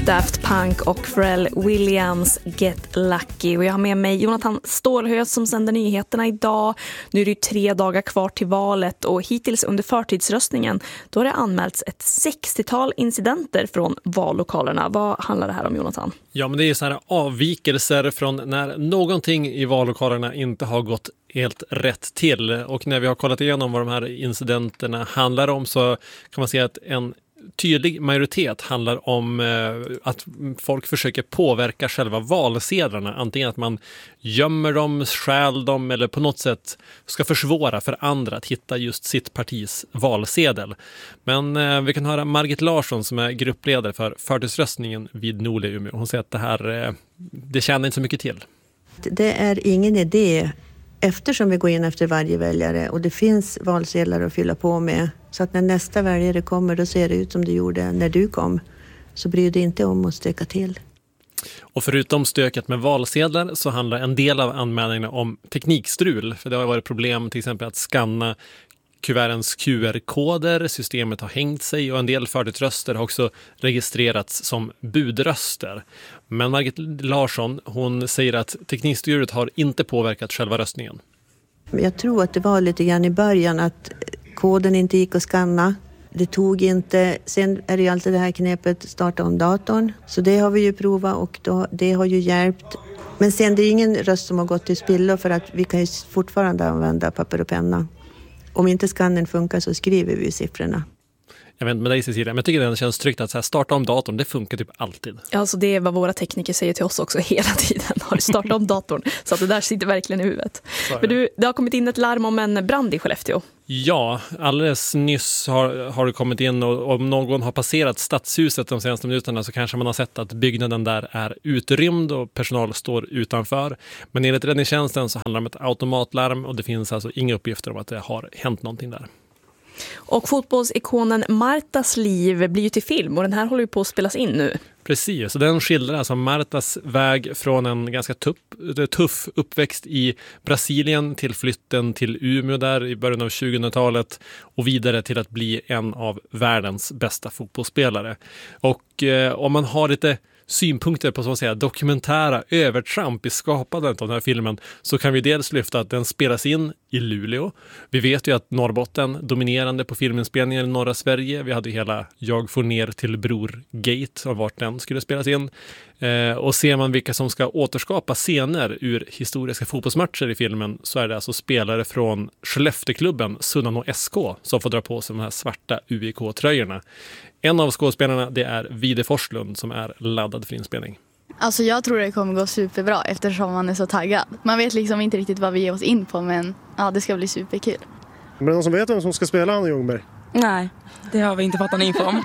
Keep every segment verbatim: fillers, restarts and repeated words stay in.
Daft Punk och Pharrell Williams, Get Lucky. Och jag har med mig Jonathan Stålhös som sänder nyheterna idag. Nu är det ju tre dagar kvar till valet och hittills under förtidsröstningen då har det anmälts ett sextiotal incidenter från vallokalerna. Vad handlar det här om, Jonathan? Ja, men det är så här avvikelser från när någonting i vallokalerna inte har gått helt rätt till. Och när vi har kollat igenom vad de här incidenterna handlar om så kan man säga att en tydlig majoritet handlar om eh, att folk försöker påverka själva valsedlarna. Antingen att man gömmer dem, stjäl dem eller på något sätt ska försvåra för andra att hitta just sitt partis valsedel. Men eh, vi kan höra Margit Larsson som är gruppledare för förtidsröstningen vid Nole Umeå. Hon säger att det här eh, det tjänar inte så mycket till. Det är ingen idé eftersom vi går in efter varje väljare och det finns valsedlar att fylla på med. Så att när nästa väljare kommer då ser det ut som det gjorde när du kom. Så bryr dig inte om att stöka till. Och förutom stöket med valsedlar så handlar en del av anmälningarna om teknikstrul. För det har varit problem till exempel att skanna kuvertens Q R-koder, systemet har hängt sig och en del förtidsröster har också registrerats som budröster. Men Margit Larsson, hon säger att teknikstyret har inte påverkat själva röstningen. Jag tror att det var lite grann i början att koden inte gick att skanna. Det tog inte. Sen är det ju alltid det här knepet starta om datorn. Så det har vi ju provat och då, det har ju hjälpt. Men sen det är ingen röst som har gått till spillo för att vi kan ju fortfarande använda papper och penna. Om inte skannen funkar så skriver vi siffrorna. Jag vet inte med dig Cecilia, men jag tycker det känns tryggt att så här, starta om datorn, det funkar typ alltid. Ja, alltså det är vad våra tekniker säger till oss också hela tiden. Har startat om datorn, så att det där sitter verkligen i huvudet. Men du, det har kommit in ett larm om en brand i Skellefteå. Ja, alldeles nyss har, har det kommit in och om någon har passerat stadshuset de senaste minuterna så kanske man har sett att byggnaden där är utrymd och personal står utanför. Men enligt räddningstjänsten så handlar det om ett automatlarm och det finns alltså inga uppgifter om att det har hänt någonting där. Och fotbollsikonen Martas liv blir ju till film och den här håller ju på att spelas in nu. Precis, så den skildrar alltså Martas väg från en ganska tuff, tuff uppväxt i Brasilien till flytten till Umeå där i början av tjugohundratalet och vidare till att bli en av världens bästa fotbollsspelare. Och eh, om man har lite synpunkter på så att säga dokumentära övertramp i skapandet av den här filmen så kan vi dels lyfta att den spelas in i Luleå. Vi vet ju att Norrbotten dominerande på filminspelningar i norra Sverige. Vi hade hela Jag får ner till Bror Gate och vart den skulle spelas in. Eh, och ser man vilka som ska återskapa scener ur historiska fotbollsmatcher i filmen så är det alltså spelare från Skellefteklubben Sunnanå S K som får dra på sig de här svarta U I K-tröjorna. En av skådespelarna det är Vide Forslund som är laddad för inspelning. Alltså jag tror det kommer gå superbra eftersom man är så taggad. Man vet liksom inte riktigt vad vi ger oss in på men ja, det ska bli superkul. Men är det någon som vet vem som ska spela Anna Ljungberg? Nej, det har vi inte fått någon info om.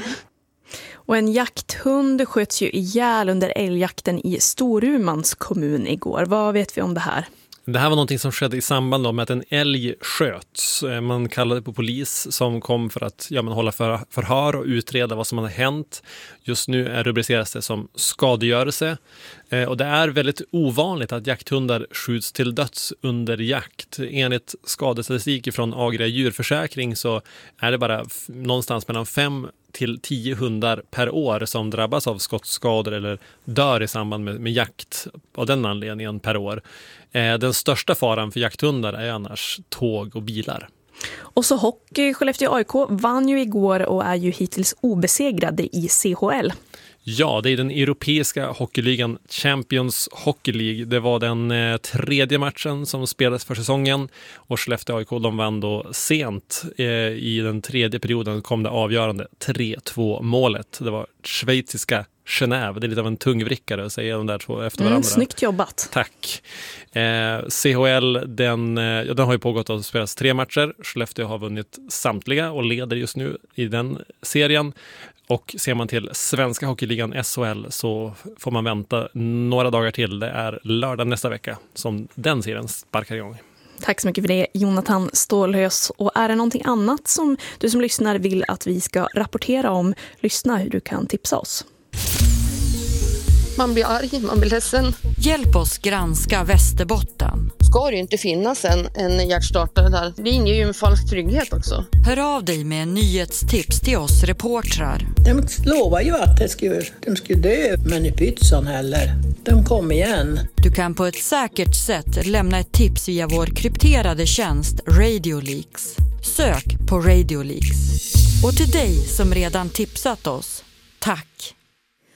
Och en jakthund sköts ju ihjäl under älgjakten i Storumans kommun igår. Vad vet vi om det här? Det här var någonting som skedde i samband med att en älg sköts. Man kallade på polis som kom för att ja, man hålla för, förhör och utreda vad som hade hänt. Just nu är rubriceras det som skadegörelse. Eh, och det är väldigt ovanligt att jakthundar skjuts till döds under jakt. Enligt skadestatistik från Agria djurförsäkring så är det bara f- någonstans mellan fem till tio hundar per år som drabbas av skottskador eller dör i samband med, med jakt av den anledningen per år. Eh, den största faran för jakthundar är annars tåg och bilar. Och så hockey, Skellefteå A I K vann ju igår och är ju hittills obesegrade i C H L. Ja, det är den europeiska hockeyligan Champions Hockey League. Det var den eh, tredje matchen som spelades för säsongen och Skellefteå A I K de vann då sent. Eh, I den tredje perioden kom det avgörande tre två målet. Det var schweiziska Genève. Det är lite av en tungvrickare att säga de där två efter varandra. Mm, snyggt jobbat. Tack. Eh, C H L, den, eh, ja, den har ju pågått och spelats tre matcher. Skellefteå har vunnit samtliga och leder just nu i den serien. Och ser man till svenska hockeyligan S H L så får man vänta några dagar till. Det är lördag nästa vecka som den serien sparkar igång. Tack så mycket för det, Jonathan Stålhös. Och är det någonting annat som du som lyssnar vill att vi ska rapportera om, lyssna hur du kan tipsa oss. Man blir arg, man blir ledsen. Hjälp oss granska Västerbotten. ska det ju inte finnas en, en hjärtstartare där. Det inger ju en falsk trygghet också. Hör av dig med en nyhetstips till oss reportrar. De lovar ju att de skulle, de skulle dö, men i pytsan heller. De kom igen. Du kan på ett säkert sätt lämna ett tips via vår krypterade tjänst RadioLeaks. Sök på RadioLeaks. Och till dig som redan tipsat oss, tack!